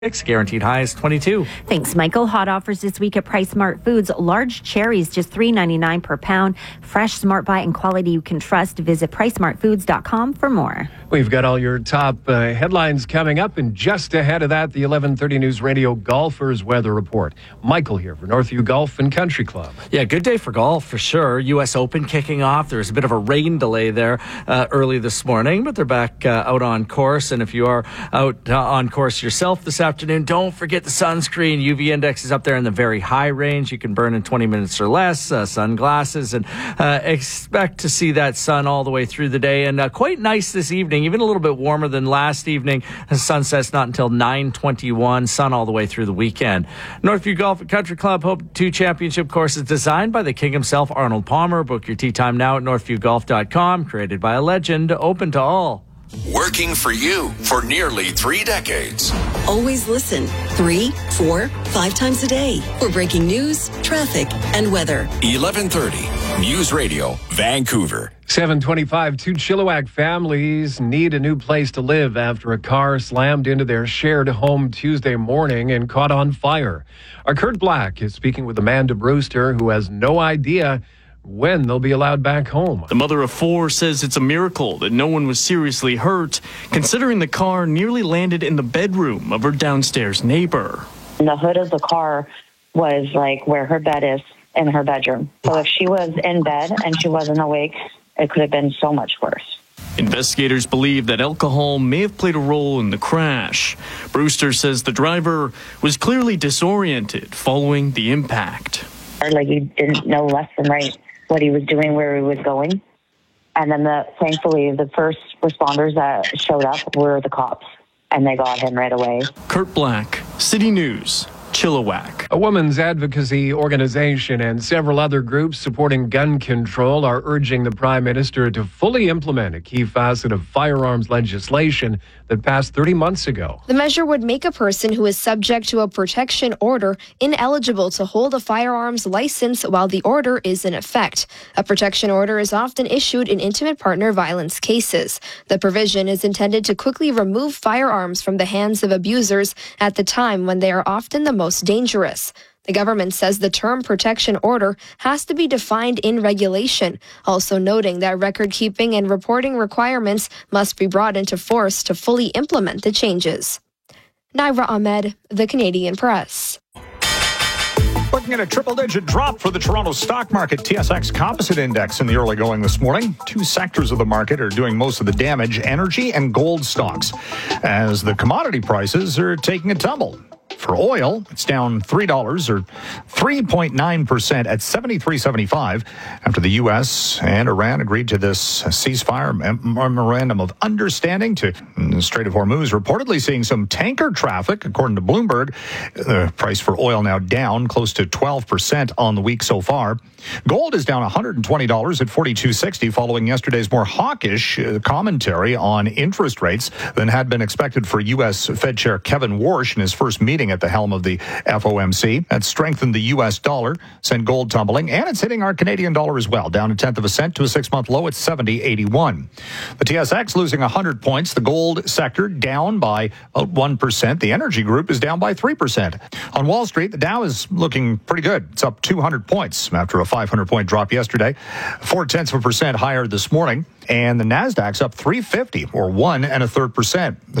Guaranteed high is 22. Thanks, Michael. Hot offers this week at Price Smart Foods. Large cherries, just $3.99 per pound. Fresh, Smart Buy, and quality you can trust. Visit PriceSmartFoods.com for more. We've got all your top headlines coming up, and just ahead of that, the 11:30 News Radio Golfers Weather Report. Michael here for Northview Golf and Country Club. Yeah, good day for golf for sure. U.S. Open kicking off. There's a bit of a rain delay there early this morning, but they're back out on course. And if you are out on course yourself this afternoon, don't forget the sunscreen. UV index is up there in the very high range. You can burn in 20 minutes or less. Sunglasses, and expect to see that sun all the way through the day. And quite nice this evening, even a little bit warmer than last evening. The sunset's not until 9:21. Sun all the way through the weekend. Northview Golf and Country Club Hope 2 Championship courses designed by the king himself, Arnold Palmer. Book your tee time now at northviewgolf.com. Created by a legend, open to all. Working for you for nearly 3 decades. Always listen 3, 4, 5 times a day for breaking news, traffic, and weather. 11:30 News Radio, Vancouver. 7:25, 2 Chilliwack families need a new place to live after a car slammed into their shared home Tuesday morning and caught on fire. Our Kurt Black is speaking with Amanda Brewster, who has no idea when they'll be allowed back home. The mother of 4 says it's a miracle that no one was seriously hurt, considering the car nearly landed in the bedroom of her downstairs neighbor. The hood of the car was like where her bed is in her bedroom. So if she was in bed and she wasn't awake, it could have been so much worse. Investigators believe that alcohol may have played a role in the crash. Brewster says the driver was clearly disoriented following the impact. Like he didn't know left from right what he was doing, where he was going. And then thankfully the first responders that showed up were the cops, and they got him right away. Kurt Black, City News, Chilliwack. A women's advocacy organization and several other groups supporting gun control are urging the Prime Minister to fully implement a key facet of firearms legislation that passed 30 months ago. The measure would make a person who is subject to a protection order ineligible to hold a firearms license while the order is in effect. A protection order is often issued in intimate partner violence cases. The provision is intended to quickly remove firearms from the hands of abusers at the time when they are often the most dangerous. The government says the term protection order has to be defined in regulation, also noting that record-keeping and reporting requirements must be brought into force to fully implement the changes. Naira Ahmed, The Canadian Press. Looking at a triple-digit drop for the Toronto stock market. TSX Composite Index in the early going this morning. 2 sectors of the market are doing most of the damage, energy and gold stocks, as the commodity prices are taking a tumble. For oil, it's down $3 or 3.9% at $73.75 after the U.S. and Iran agreed to this ceasefire memorandum of understanding to the Strait of Hormuz, reportedly seeing some tanker traffic, according to Bloomberg. The price for oil now down close to 12% on the week so far. Gold is down $120 at $42.60 following yesterday's more hawkish commentary on interest rates than had been expected for U.S. Fed Chair Kevin Warsh in his first meeting at the helm of the FOMC. That strengthened the U.S. dollar, sent gold tumbling, and it's hitting our Canadian dollar as well, down 1/10 cent to a 6-month low at 70.81. The TSX losing 100 points. The gold sector down by 1%. The energy group is down by 3%. On Wall Street, the Dow is looking pretty good. It's up 200 points after a 500-point drop yesterday. 0.4% higher this morning. And the Nasdaq's up 350 or 1 1/3%.